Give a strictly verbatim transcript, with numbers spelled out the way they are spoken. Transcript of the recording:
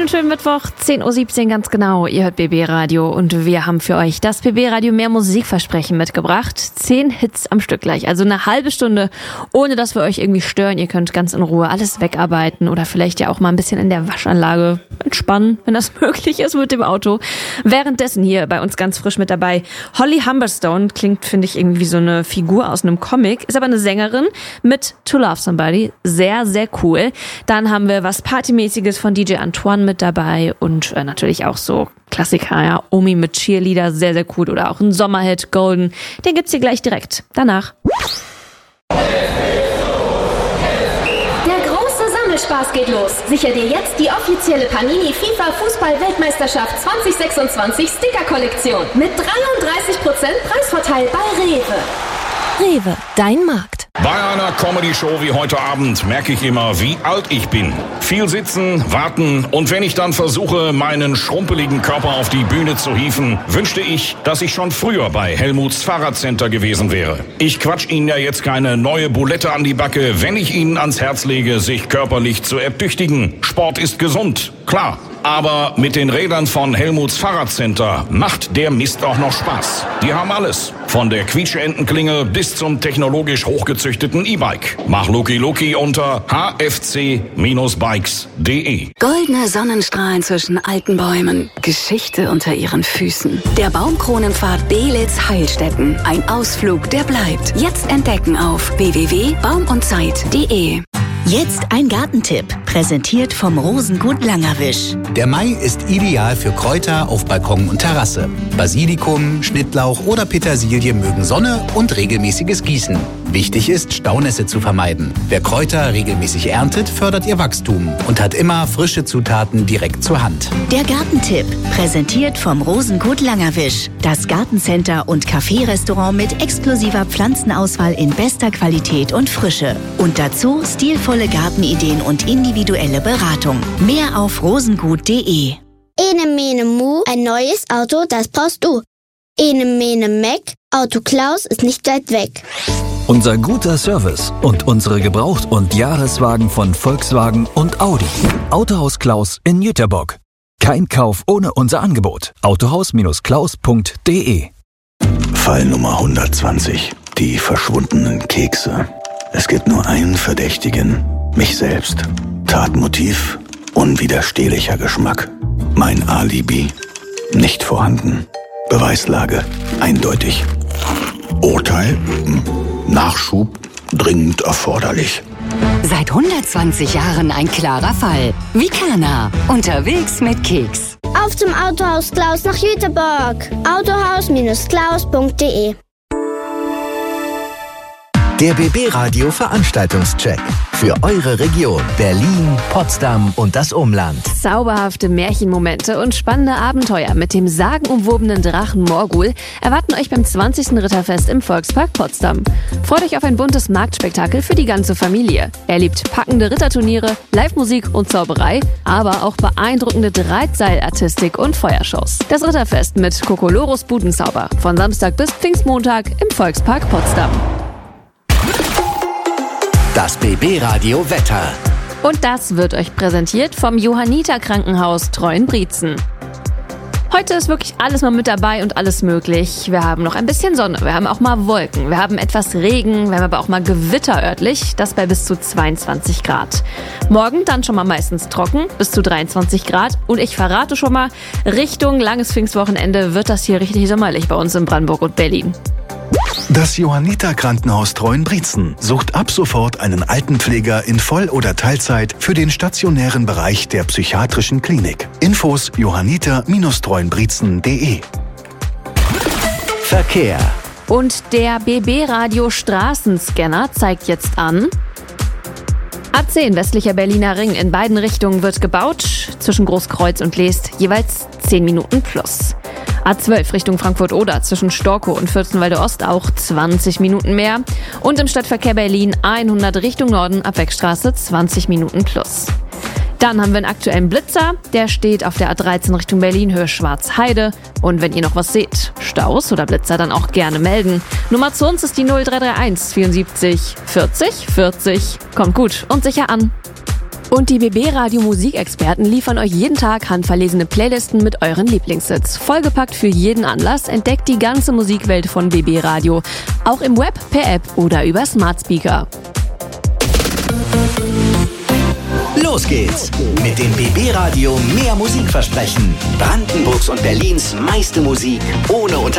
Einen schönen Mittwoch, zehn Uhr siebzehn ganz genau. Ihr hört B B Radio und wir haben für euch das B B Radio mehr Musikversprechen mitgebracht. Zehn Hits am Stück gleich, also eine halbe Stunde, ohne dass wir euch irgendwie stören. Ihr könnt ganz in Ruhe alles wegarbeiten oder vielleicht ja auch mal ein bisschen in der Waschanlage entspannen, wenn das möglich ist mit dem Auto. Währenddessen hier bei uns ganz frisch mit dabei Holly Humberstone, klingt, finde ich, irgendwie wie so eine Figur aus einem Comic, ist aber eine Sängerin mit To Love Somebody. Sehr, sehr cool. Dann haben wir was Partymäßiges von D J Antoine mit dabei und äh, natürlich auch so Klassiker, ja, Omi mit Cheerleader, sehr, sehr cool. Oder auch ein Sommerhit, Golden, den gibt's hier gleich direkt danach. Der große Sammelspaß geht los. Sicher dir jetzt die offizielle Panini FIFA Fußball-Weltmeisterschaft zwanzig sechsundzwanzig Sticker-Kollektion mit dreiunddreißig Prozent Preisvorteil bei Rewe. Rewe, dein Markt. Bei einer Comedy-Show wie heute Abend merke ich immer, wie alt ich bin. Viel sitzen, warten und wenn ich dann versuche, meinen schrumpeligen Körper auf die Bühne zu hieven, wünschte ich, dass ich schon früher bei Helmuts Fahrradcenter gewesen wäre. Ich quatsch Ihnen ja jetzt keine neue Bulette an die Backe, wenn ich Ihnen ans Herz lege, sich körperlich zu ertüchtigen. Sport ist gesund, klar. Aber mit den Rädern von Helmuts Fahrradcenter macht der Mist auch noch Spaß. Die haben alles. Von der Quietscheentenklingel bis zum technologisch hochgezüchteten E-Bike. Mach Luki Luki unter h f c bikes punkt d e. Goldene Sonnenstrahlen zwischen alten Bäumen. Geschichte unter ihren Füßen. Der Baumkronenpfad Belitz-Heilstätten. Ein Ausflug, der bleibt. Jetzt entdecken auf w w w punkt baum und zeit punkt d e. Jetzt ein Gartentipp, präsentiert vom Rosengut Langerwisch. Der Mai ist ideal für Kräuter auf Balkon und Terrasse. Basilikum, Schnittlauch oder Petersilie mögen Sonne und regelmäßiges Gießen. Wichtig ist, Staunässe zu vermeiden. Wer Kräuter regelmäßig erntet, fördert ihr Wachstum und hat immer frische Zutaten direkt zur Hand. Der Gartentipp, präsentiert vom Rosengut Langerwisch. Das Gartencenter und Café-Restaurant mit exklusiver Pflanzenauswahl in bester Qualität und Frische. Und dazu stilvolle Gartenideen und individuelle Beratung. Mehr auf rosengut punkt d e. Ene mene mu, ein neues Auto, das brauchst du. Ene mene meck, Auto Klaus ist nicht weit weg. Unser guter Service und unsere Gebraucht- und Jahreswagen von Volkswagen und Audi. Autohaus Klaus in Jüterbock. Kein Kauf ohne unser Angebot. autohaus Klaus punkt d e. Fall Nummer hundertzwanzig. Die verschwundenen Kekse. Es gibt nur einen Verdächtigen. Mich selbst. Tatmotiv. Unwiderstehlicher Geschmack. Mein Alibi. Nicht vorhanden. Beweislage. Eindeutig. Urteil. Nachschub. Dringend erforderlich. Seit hundertzwanzig Jahren ein klarer Fall. Vicana. Unterwegs mit Keks. Auf zum Autohaus Klaus nach Jüterbock. autohaus Klaus punkt d e. Der B B Radio Veranstaltungscheck für eure Region Berlin, Potsdam und das Umland. Zauberhafte Märchenmomente und spannende Abenteuer mit dem sagenumwobenen Drachen Morgul erwarten euch beim zwanzigsten Ritterfest im Volkspark Potsdam. Freut euch auf ein buntes Marktspektakel für die ganze Familie. Erlebt packende Ritterturniere, Live-Musik und Zauberei, aber auch beeindruckende Drahtseilartistik und Feuershows. Das Ritterfest mit Kokolores Budenzauber von Samstag bis Pfingstmontag im Volkspark Potsdam. Das B B Radio Wetter. Und das wird euch präsentiert vom Johanniter Krankenhaus Treuenbrietzen. Heute ist wirklich alles mal mit dabei und alles möglich. Wir haben noch ein bisschen Sonne, wir haben auch mal Wolken, wir haben etwas Regen, wir haben aber auch mal Gewitter örtlich, das bei bis zu zweiundzwanzig Grad. Morgen dann schon mal meistens trocken, bis zu dreiundzwanzig Grad. Und ich verrate schon mal, Richtung langes Pfingstwochenende wird das hier richtig sommerlich bei uns in Brandenburg und Berlin. Das Johanniter Krankenhaus Treuenbrietzen sucht ab sofort einen Altenpfleger in Voll- oder Teilzeit für den stationären Bereich der psychiatrischen Klinik. Infos johanniter Treuenbrietzen punkt d e. Verkehr. Und der B B Radio Straßenscanner zeigt jetzt an: A zehn westlicher Berliner Ring in beiden Richtungen wird gebaut, zwischen Großkreuz und Leest jeweils zehn Minuten plus. A zwölf Richtung Frankfurt-Oder zwischen Storkow und Fürstenwalde Ost auch zwanzig Minuten mehr. Und im Stadtverkehr Berlin hundert Richtung Norden ab Wegstraße zwanzig Minuten plus. Dann haben wir einen aktuellen Blitzer, der steht auf der A dreizehn Richtung Berlin, Höhe Schwarzheide. Und wenn ihr noch was seht, Staus oder Blitzer, dann auch gerne melden. Nummer zu uns ist die null drei drei eins vierundsiebzig vierzig vierzig. Kommt gut und sicher an. Und die B B Radio Musikexperten liefern euch jeden Tag handverlesene Playlisten mit euren Lieblingshits. Vollgepackt für jeden Anlass, entdeckt die ganze Musikwelt von B B Radio. Auch im Web, per App oder über Smart Speaker. Los geht's mit dem B B Radio Mehr Musikversprechen. Brandenburgs und Berlins meiste Musik ohne Unterbrechung.